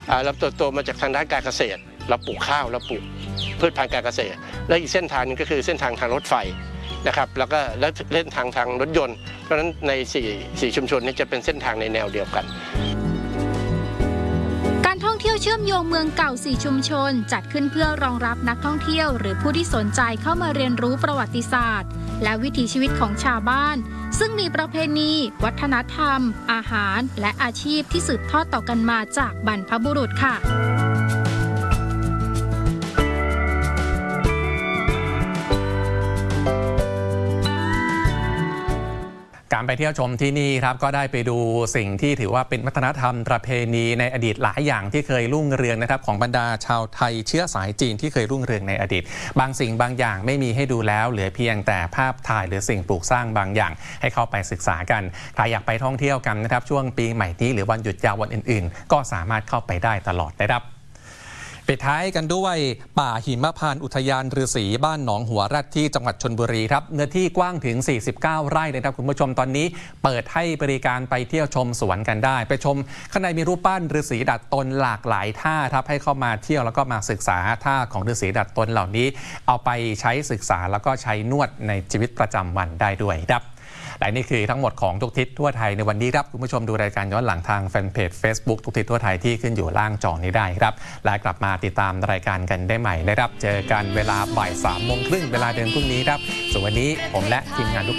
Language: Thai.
เราเติบโตมาจากทางด้านการเกษตรเราปลูกข้าวเราปลูกพืชพันธุ์การเกษตรและอีกเส้นทางนึงก็คือเส้นทางทางรถไฟนะครับแล้วก็เส้นทางรถยนต์เพราะฉะนั้นใน4ชุมชนนี้จะเป็นเส้นทางในแนวเดียวกันการท่องเที่ยวเชื่อมโยงเมืองเก่า4ชุมชนจัดขึ้นเพื่อรองรับนักท่องเที่ยวหรือผู้ที่สนใจเข้ามาเรียนรู้ประวัติศาสตร์และวิถีชีวิตของชาวบ้านซึ่งมีประเพณีวัฒนธรรมอาหารและอาชีพที่สืบทอดต่อกันมาจากบรรพบุรุษค่ะการไปเที่ยวชมที่นี่ครับก็ได้ไปดูสิ่งที่ถือว่าเป็นวัฒนธรรมประเพณีในอดีตหลายอย่างที่เคยรุ่งเรืองนะครับของบรรดาชาวไทยเชื้อสายจีนที่เคยรุ่งเรืองในอดีตบางสิ่งบางอย่างไม่มีให้ดูแล้วเหลือเพียงแต่ภาพถ่ายหรือสิ่งปลูกสร้างบางอย่างให้เข้าไปศึกษากันใครอยากไปท่องเที่ยวกันนะครับช่วงปีใหม่นี้หรือวันหยุดยาววันอื่นๆก็สามารถเข้าไปได้ตลอดนะครับปิดท้ายกันด้วยป่าหิมพานต์อุทยานฤาษีบ้านหนองหัวแรดที่จังหวัดชลบุรีครับเนื้อที่กว้างถึง49ไร่เลยครับคุณผู้ชมตอนนี้เปิดให้บริการไปเที่ยวชมสวนกันได้ไปชมข้างในมีรูปปั้นฤาษีดัดตนหลากหลายท่าครับให้เข้ามาเที่ยวแล้วก็มาศึกษาท่าของฤาษีดัดตนเหล่านี้เอาไปใช้ศึกษาแล้วก็ใช้นวดในชีวิตประจำวันได้ด้วยครับและนี่คือทั้งหมดของทุกทิศทั่วไทยในวันนี้ครับคุณผู้ชมดูรายการย้อนหลังทางแฟนเพจ Facebook ทุกทิศทั่วไทยที่ขึ้นอยู่ล่างจอนี้ได้ครับและกลับมาติดตามรายการกันได้ใหม่นะครับเจอกันเวลาบ่าย 3:30 เวลาเดิมพรุ่งนี้ครับส่วนวันนี้ผมและทีมงานทุกคน